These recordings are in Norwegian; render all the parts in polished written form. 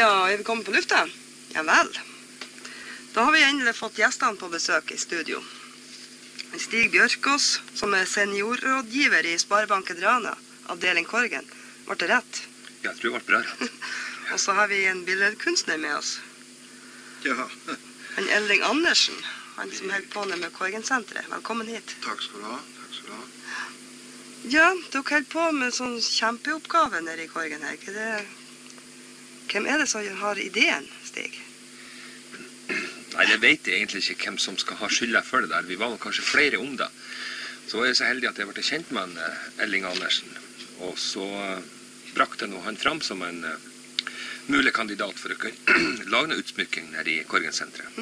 Ja, er vi kommet på lufta? Ja vel. Da har vi endelig fått gjestene på besøk i studio. Stig Bjørkås, som er seniorrådgiver i Sparebanken Rana, avdeling Korgen. Var det rett? Jeg tror det ble bra rett. Og så har vi en billedkunstner med oss. Ja. Han Elling Andersen, han som holder på med Korgen-senteret. Velkommen hit. Takk skal du ha. Takk skal du ha. Ja, dere holder på med sånn kjempeoppgave nede i Korgen her. Hvem er det som har ideen, Stig? Nei, det vet jeg egentlig ikke hvem som skal ha skylda for det der. Vi var nok kanskje flere om det. Så var jeg så heldig at jeg ble kjent med Elling Andersen. Og så brakte han fram som en mulig kandidat for å kunne lage noe utsmykking her i Korgen-senteret.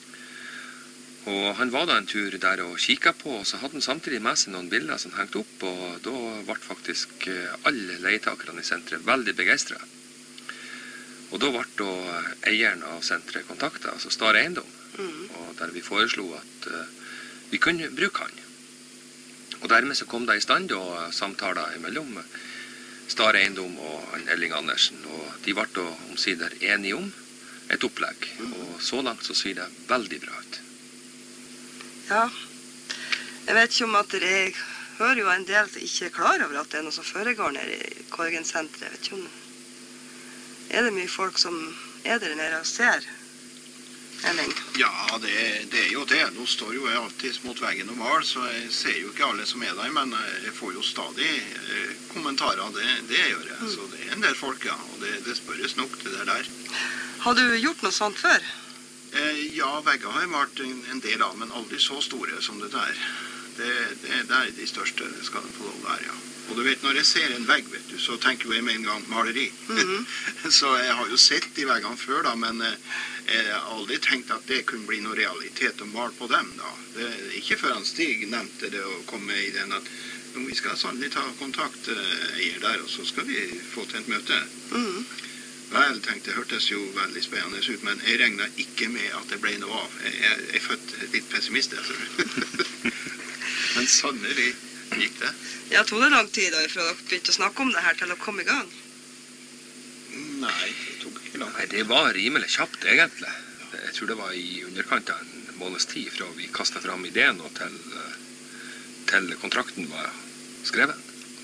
Og han var da en tur der og kikket på, og så hadde han samtidig med seg noen bilder som hengte opp, og da ble faktisk alle leietakerne i senteret veldig begeistret. Og da ble da eieren av senteret kontaktet, altså Star Eiendom, og der vi foreslo at vi kunne bruke han. Og dermed så kom det i stand og samtaler mellom Star Eiendom og Elling Andersen, og de ble da omsider enige om et opplegg, og så langt så ser det veldig bra ut. Ja, jeg vet ikke om at jeg hører jo en del som ikke er klar over at det er noe som foregår nede i Korgen-senteret. Jeg vet ikke om er det mye folk som er der nede og ser, Elling? Ja, det er jo det. Nå står jo jeg alltid mot veggen og mal, så jeg ser jo ikke alle som er der, men jeg får jo stadig kommentarer, det gjør jeg. Så det er en del folk, ja, og det spørres nok det der. Har du gjort noe sånt før? Ja, vegger har jeg vært en del av, men aldri så store som det der. Det er de største, det skal den få lov der, ja. Og du vet, når jeg ser en vegg, vet du, så tenker jeg med en gang maleri. Så jeg har jo sett de veggene før da, men jeg har aldri tenkt at det kunne bli noe realitet å male på dem da. Det er ikke før han Stig nevnte det og kom med i den at vi skal sannelig ta kontakt eier der, og så skal vi få til et møte. Vel, tenkte jeg, hørtes jo veldig spennende ut, men jeg regnet ikke med at det ble noe av. Jeg er født litt pessimist, jeg. Men sannelig gikk det. Ja, tog det lang tid da, fra dere begynte å snakke om det her til å komme i gang? Nei, det tok ikke lang tid. Nei, det var rimelig kjapt, egentlig. Jeg tror det var i underkant av en måneds tid fra vi kastet fram ideen og til kontrakten var skrevet.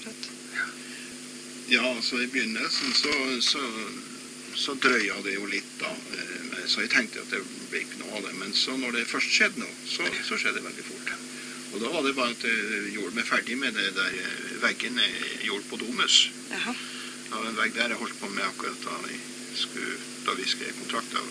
Ja, så i begynnelsen så drøya det jo litt da. Så jeg tenkte at det ble ikke noe av det. Men så når det først skjedde noe, så skjedde det veldig fort. Og da var det bare at jeg gjorde meg ferdig med det der veggen jeg gjorde på Domus. Jaha. Det var en vegg der jeg holdt på med akkurat da vi skrev kontrakter.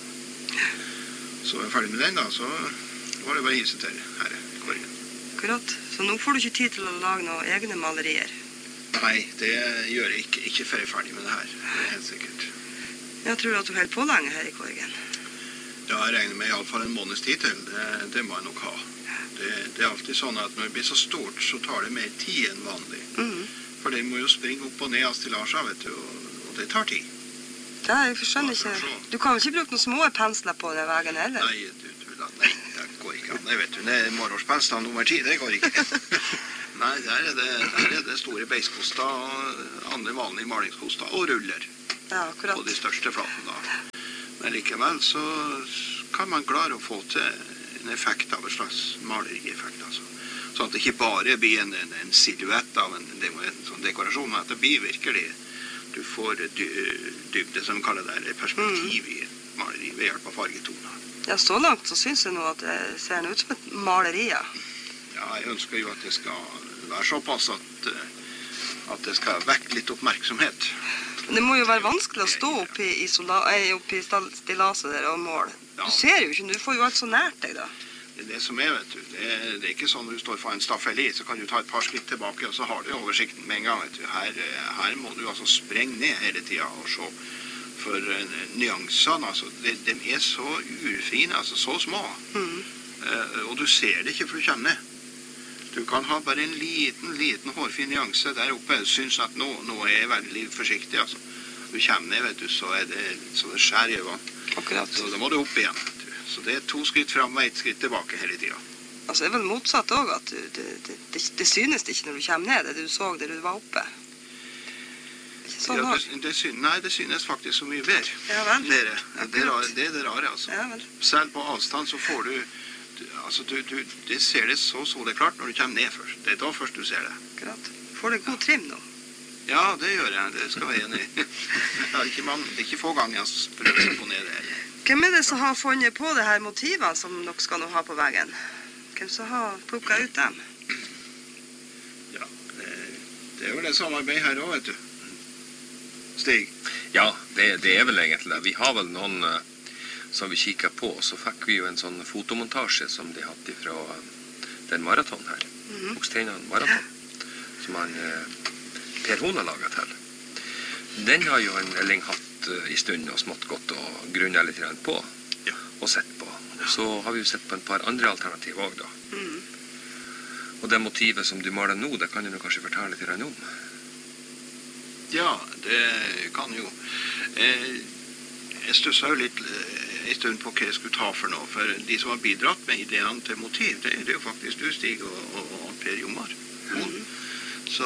Så var jeg ferdig med den da, så var det bare å hisse til her i Korgen. Akkurat. Så nå får du ikke tid til å lage noen egne malerier? Nei, det gjør jeg ikke før jeg er ferdig med det her. Det er helt sikkert. Jeg tror at du holder på lenge her i Korgen. Ja, jeg regner med i alle fall en måneds tid til. Det må jeg nok ha. Det er alltid sånn at når det blir så stort, så tar det mer tid enn vanlig. For det må jo springe opp og ned av stilasjer, vet du, og det tar tid. Ja, jeg skjønner ikke. Du kan vel ikke bruke noen små pensler på den veggen heller? Nei, det går ikke an. Det vet du, det er målårspensler nummer 10, det går ikke. Nei, der er det store beiskoster og andre vanlige malingskoster og ruller. Ja, akkurat. På de største flaten da. Men likevel så kan man klare å få til en effekt av en slags malerieffekt, altså. Sånn at det ikke bare blir en silhuett av en sånn dekorasjon, men at det blir virkelig, du får dybde, som vi kaller det, perspektiv i maleri ved hjelp av fargetoner. Ja, så langt så synes jeg nå at det ser ut som et maleri. Ja, jeg ønsker jo at det skal være såpass at det skal vekke litt oppmerksomhet. Det må jo være vanskelig å stå oppi stillaset der og måle. Du ser jo ikke, du får jo alt så nært deg da. Det er det som er, vet du. Det er ikke sånn når du står for en staffeli, så kan du ta et par skritt tilbake, og så har du oversikten med en gang, vet du. Her må du altså sprenge ned hele tiden og se. For nyansene, altså, de er så urfine, altså så små. Og du ser det ikke for du kjenner. Du kan ha bare en liten hårfin nyanse der oppe. Jeg synes at nå er jeg veldig forsiktig, altså. Du kommer ned, vet du, så det skjær i øynene. Akkurat. Så da må du opp igjen, vet du. Så det er 2 skritt frem og 1 skritt tilbake hele tiden. Altså, det er vel motsatt også, at det synes ikke når du kommer ned, det du så der du var oppe. Ikke Sånn Ja, har. nei, det synes faktisk så mye bedre. Ja vel. Dere. Akkurat. Det er det rare, altså. Ja vel. Selv på avstand så får altså det ser det så soleklart når du kommer ned først. Det er da først du ser det. Akkurat. Får det god trim nå? Ja, det gjør jeg. Det skal jeg være enig i. Det er ikke få ganger jeg prøver å gå ned det. Hvem er det som har funnet på det her motivene som dere skal nå ha på veggen? Hvem som har plukket ut dem? Ja, det er vel et samarbeid her også, vet du. Stig. Ja, det er vel egentlig det. Vi har vel noen som vi kikker på, så fikk vi jo en sånn fotomontasje som de hadde fra den maraton her. Oksteinan maraton, som han Per Hon har laget til. Den har jo en Elling hatt i stund og smått godt og grunnet litt grann på og sett på. Og så har vi jo sett på en par andre alternativ også da. Og det motivet som du maler nå, det kan du kanskje fortelle litt grann om. Ja, det kan jo. Jeg stusset jo litt en stund på hva jeg skulle ta for noe, for de som har bidratt med ideene til motiv, det er jo faktisk du, Stig, og Per Jomar. Så,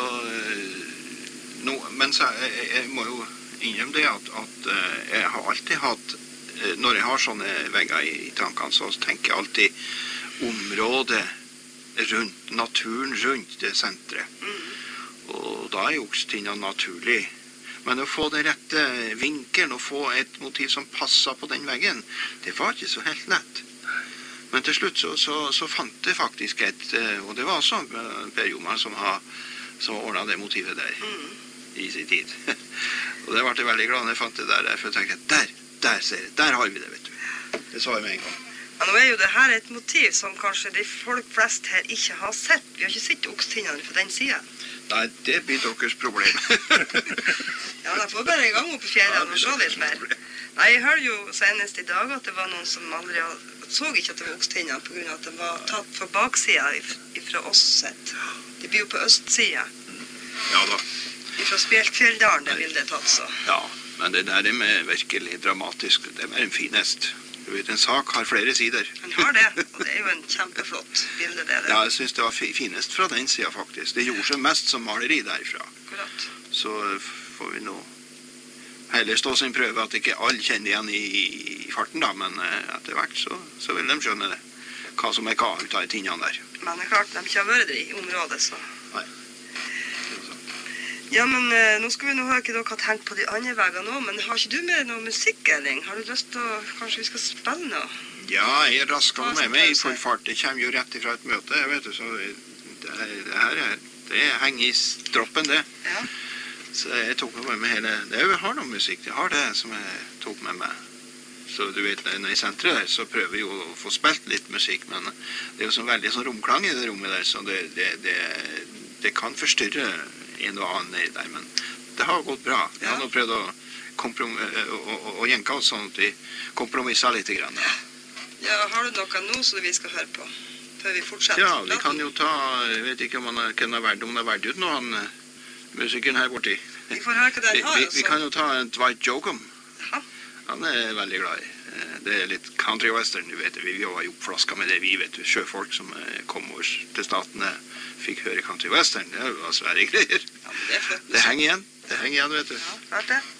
men så, jeg må jo innrømme det at jeg har alltid hatt, når jeg har sånne vegger i tankene, så tenker jeg alltid området rundt, naturen rundt det sentret. Og da er jo Oksteinna naturlig. Men å få den rette vinkelen og få et motiv som passet på den veggen, det var ikke så helt lett. Men til slutt så fant jeg faktisk et, og det var også Per Jomar som ordnet det motivet der i sin tid. Og det ble jeg veldig glad når jeg fant det der, for jeg tenkte, der har vi det, vet du. Det sa jeg med en gang. Ja, nå er jo det her et motiv som kanskje de folk flest her ikke har sett. Vi har ikke sett Oksteinan på den siden. Nei, det blir deres problem. Ja, da får bare en gang opp i fjellene og se litt mer. Nei, jeg hørte jo senest i dag at det var noen som aldri så ikke at det var Oksteinan på grunn av at det var tatt fra baksiden fra oss sett. De blir jo på østsiden. Ja da. Fra Spjeltfjelldalen det bildet tatt så. Ja, men det der er virkelig dramatisk. Det er en finest. Du vet, en sak har flere sider. Han har det, og det er jo en kjempeflott bilde det. Ja, jeg synes det var finest fra den siden faktisk. Det gjorde seg mest som maleri derfra. Akkurat. Så får vi nå heller stå sin prøve at ikke alle kjenner igjen i farten da, men etter hvert så vil de skjønne det. Hva som er hva ut av tinnene der. Men det er klart, de ikke har vært der i området, så. Nei. Ja, men nå skal vi nå høre hva dere har tenkt på de andre veggene også, men har ikke du med noe musikk, Elling? Har du lyst til å, kanskje vi skal spille noe? Ja, jeg rasker med meg i full fart. Det kommer jo rett ifra et møte, vet du, så det henger i stroppen, det. Ja. Så jeg tok med meg hele, jeg har noe musikk, jeg har det som jeg tok med meg. Så du vet, når jeg sentrer der, så prøver jeg jo å få spilt litt musikk, men det er jo sånn veldig sånn romklang i det rommet der, så det kan forstyrre en og annen nedi der, men det har gått bra. Jeg har nå prøvd å jenke oss sånn at vi kompromisser litt grann. Ja, har du noe nå som vi skal høre på, før vi fortsetter? Ja, vi kan jo ta, jeg vet ikke om han har vært ut nå, han musikeren her borti. Vi får høre hva den har, Vi kan jo ta en Dwight Jokum. Ja. Han er veldig glad i. Det er litt country western, du vet. Vi var jo oppflasket med det, vi vet. Sjøfolk som kom over til statene fikk høre country western. Det var svære greier. Ja, men det er flott. Det henger igjen, vet du. Ja, klart det.